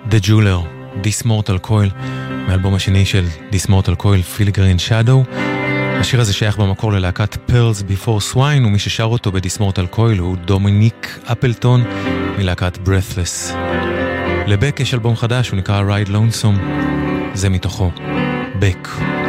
The Jeweler, This Mortal Coil, מאלבום השני של This Mortal Coil, Filigree Shadow. השיר הזה שייך במקור ללהקת Pearls Before Swine, ומי ששר אותו ב-This Mortal Coil הוא דומיניק אפלטון מלהקת Breathless. לבק יש אלבום חדש, הוא נקרא Ride Lonesome, זה מתוכו, בק.